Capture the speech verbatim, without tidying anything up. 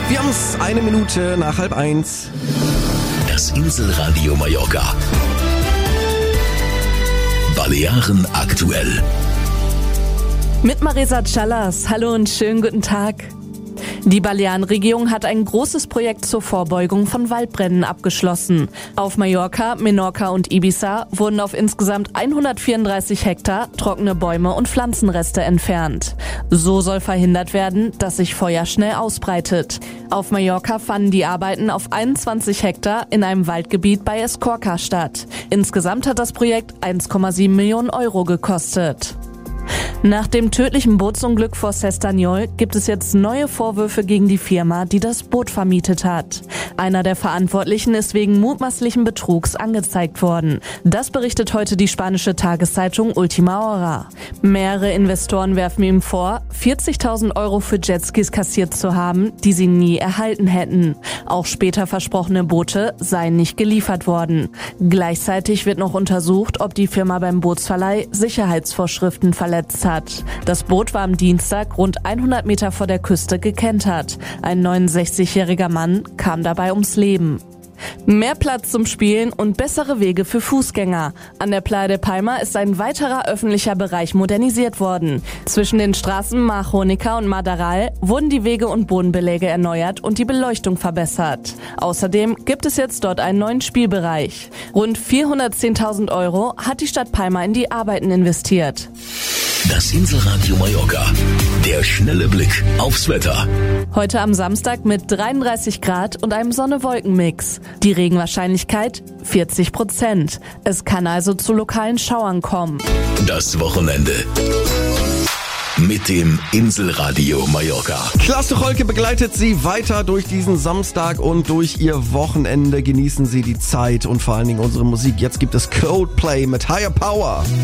Wir haben es eine Minute nach halb eins. Das Inselradio Mallorca. Balearen aktuell. Mit Marisa Callas. Hallo und schönen guten Tag. Die Balearenregierung hat ein großes Projekt zur Vorbeugung von Waldbränden abgeschlossen. Auf Mallorca, Menorca und Ibiza wurden auf insgesamt hundertvierunddreißig Hektar trockene Bäume und Pflanzenreste entfernt. So soll verhindert werden, dass sich Feuer schnell ausbreitet. Auf Mallorca fanden die Arbeiten auf einundzwanzig Hektar in einem Waldgebiet bei Escorca statt. Insgesamt hat das Projekt eins Komma sieben Millionen Euro gekostet. Nach dem tödlichen Bootsunglück vor Cestanyol gibt es jetzt neue Vorwürfe gegen die Firma, die das Boot vermietet hat. Einer der Verantwortlichen ist wegen mutmaßlichen Betrugs angezeigt worden. Das berichtet heute die spanische Tageszeitung Ultima Hora. Mehrere Investoren werfen ihm vor, vierzigtausend Euro für Jetskis kassiert zu haben, die sie nie erhalten hätten. Auch später versprochene Boote seien nicht geliefert worden. Gleichzeitig wird noch untersucht, ob die Firma beim Bootsverleih Sicherheitsvorschriften verletzt hat. Das Boot war am Dienstag rund hundert Meter vor der Küste gekentert. Ein neunundsechzigjähriger Mann kam dabei ums Leben. Mehr Platz zum Spielen und bessere Wege für Fußgänger. An der Playa de Palma ist ein weiterer öffentlicher Bereich modernisiert worden. Zwischen den Straßen Mar Jonica und Madaral wurden die Wege und Bodenbeläge erneuert und die Beleuchtung verbessert. Außerdem gibt es jetzt dort einen neuen Spielbereich. Rund vierhundertzehntausend Euro hat die Stadt Palma in die Arbeiten investiert. Das Inselradio Mallorca. Der schnelle Blick aufs Wetter. Heute am Samstag mit dreiunddreißig Grad und einem Sonne-Wolken-Mix. Die Regenwahrscheinlichkeit vierzig Prozent. Es kann also zu lokalen Schauern kommen. Das Wochenende. Mit dem Inselradio Mallorca. Klaas Holke begleitet Sie weiter durch diesen Samstag und durch Ihr Wochenende. Genießen Sie die Zeit und vor allen Dingen unsere Musik. Jetzt gibt es Coldplay mit Higher Power.